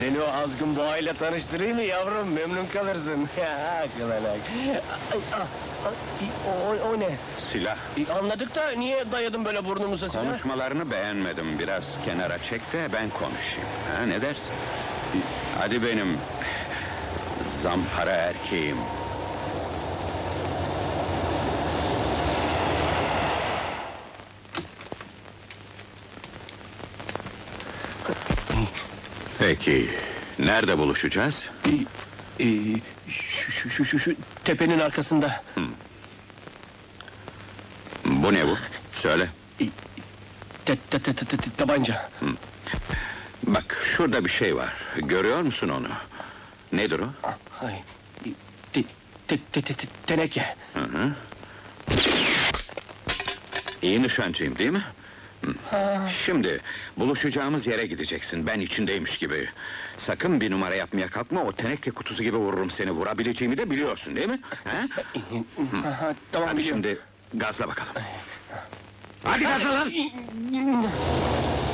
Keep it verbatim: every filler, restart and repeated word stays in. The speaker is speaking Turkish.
Seni o azgın boğayla tanıştırayım mı yavrum? Memnun kalırsın. Ya kılanak. O, o ne? Silah. E, Anladık da niye dayadın böyle burnumuza silah? Konuşmalarını beğenmedim. Biraz kenara çek de ben konuşayım. Ha, ne dersin? Hadi benim zampara erkeğim. Peki, nerede buluşacağız? E, e, şu, şu, şu, şu, şu tepenin arkasında. Bu ne bu? Söyle. Te, te, te, te, te, te- tabanca. Bak, şurada bir şey var. Görüyor musun onu? Nedir o? Ay, te, te, te, te, te, teneke. Hı hı. İyi nişancıyım, değil mi? Hı. Şimdi, buluşacağımız yere gideceksin, ben içindeymiş gibi. Sakın bir numara yapmaya kalkma, o teneke kutusu gibi vururum seni. Vurabileceğimi de biliyorsun, değil mi? Ha? Aha, tamam Hadi biliyorum. şimdi, gazla bakalım. Hadi gazla lan!